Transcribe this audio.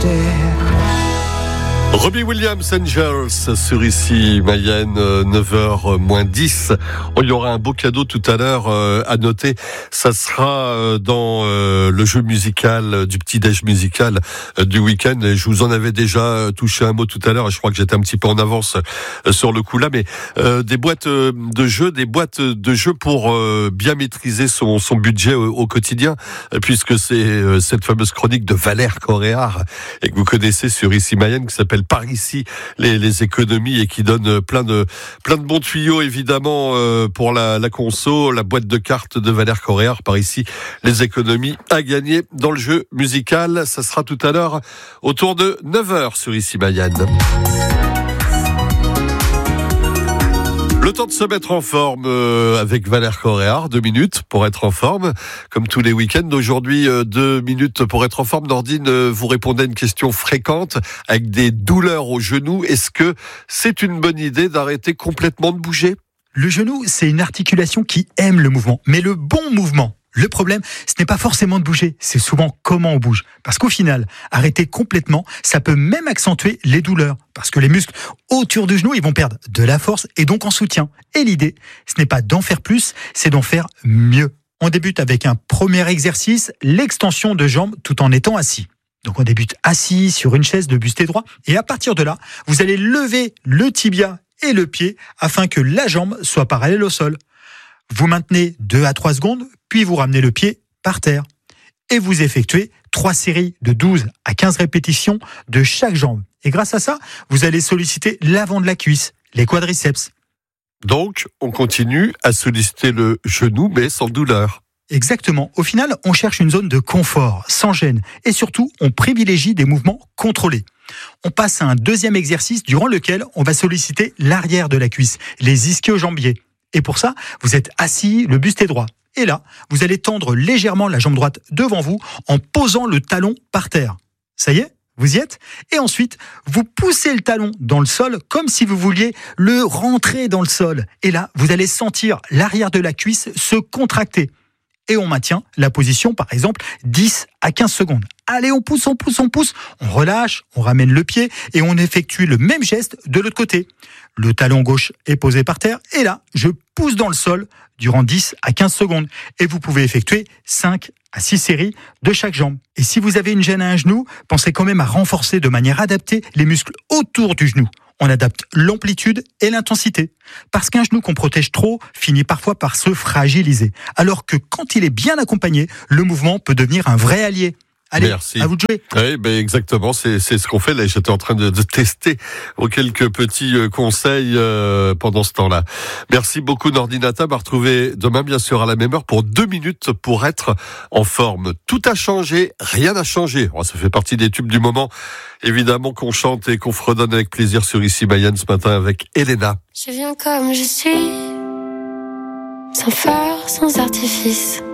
Robbie Williams, Angels, sur ici Mayenne, 9h moins 10. Il y aura un beau cadeau tout à l'heure à noter. Ça sera dans le jeu musical du petit-déj musical du week-end. Et je vous en avais déjà touché un mot tout à l'heure. Et je crois que j'étais un petit peu en avance sur le coup là. Mais des boîtes de jeux pour bien maîtriser son budget au quotidien, puisque c'est cette fameuse chronique de Valère Coréard et que vous connaissez sur ici Mayenne, qui s'appelle Par ici les économies, et qui donne plein de bons tuyaux évidemment pour la conso, la boîte de cartes de Valère Coréard. Par ici les économies à gagner dans le jeu musical. Ça sera tout à l'heure autour de 9h sur ici Mayenne. Le temps de se mettre en forme avec Valère Coréard, 2 minutes pour être en forme, comme tous les week-ends. Aujourd'hui, 2 minutes pour être en forme. Nordine, vous répondez à une question fréquente avec des douleurs au genou. Est-ce que c'est une bonne idée d'arrêter complètement de bouger ? Le genou, c'est une articulation qui aime le mouvement, mais le bon mouvement. Le problème, ce n'est pas forcément de bouger, c'est souvent comment on bouge. Parce qu'au final, arrêter complètement, ça peut même accentuer les douleurs. Parce que les muscles autour du genou, ils vont perdre de la force et donc en soutien. Et l'idée, ce n'est pas d'en faire plus, c'est d'en faire mieux. On débute avec un premier exercice, l'extension de jambes tout en étant assis. Donc on débute assis sur une chaise, le buste est droit. Et à partir de là, vous allez lever le tibia et le pied afin que la jambe soit parallèle au sol. Vous maintenez 2 à 3 secondes, puis vous ramenez le pied par terre. Et vous effectuez 3 séries de 12 à 15 répétitions de chaque jambe. Et grâce à ça, vous allez solliciter l'avant de la cuisse, les quadriceps. Donc, on continue à solliciter le genou, mais sans douleur. Exactement. Au final, on cherche une zone de confort, sans gêne. Et surtout, on privilégie des mouvements contrôlés. On passe à un deuxième exercice durant lequel on va solliciter l'arrière de la cuisse, les ischio-jambiers. Et pour ça, vous êtes assis, le buste est droit. Et là, vous allez tendre légèrement la jambe droite devant vous en posant le talon par terre. Ça y est, vous y êtes ? Et ensuite, vous poussez le talon dans le sol comme si vous vouliez le rentrer dans le sol. Et là, vous allez sentir l'arrière de la cuisse se contracter. Et on maintient la position, par exemple, 10 à 15 secondes. Allez, on pousse, on relâche, on ramène le pied et on effectue le même geste de l'autre côté. Le talon gauche est posé par terre et là, je pousse dans le sol durant 10 à 15 secondes. Et vous pouvez effectuer 5 à 6 séries de chaque jambe. Et si vous avez une gêne à un genou, pensez quand même à renforcer de manière adaptée les muscles autour du genou. On adapte l'amplitude et l'intensité. Parce qu'un genou qu'on protège trop finit parfois par se fragiliser. Alors que quand il est bien accompagné, le mouvement peut devenir un vrai allié. Allez, merci. À vous de jouer. Oui, exactement, c'est ce qu'on fait là. J'étais en train de tester vos quelques petits conseils pendant ce temps-là. Merci beaucoup Nordinata. À retrouver demain, bien sûr, à la même heure pour 2 minutes pour être en forme. Tout a changé, rien n'a changé. Ça fait partie des tubes du moment, évidemment, qu'on chante et qu'on fredonne avec plaisir sur ici Mayenne ce matin avec Elena. Je viens comme je suis, sans phare, sans artifice.